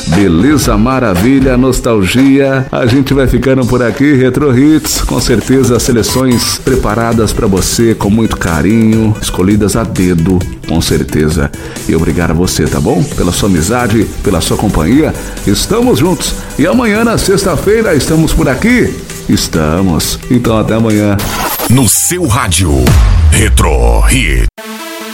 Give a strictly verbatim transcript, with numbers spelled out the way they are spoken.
Beleza, maravilha, nostalgia. A gente vai ficando por aqui, Retro Hits. Com certeza, seleções preparadas pra você com muito carinho, escolhidas a dedo, com certeza. E obrigado a você, tá bom? Pela sua amizade, pela sua companhia. Estamos juntos. E amanhã, na sexta-feira, estamos por aqui? Estamos. Então, até amanhã. No seu rádio, Retro Hits.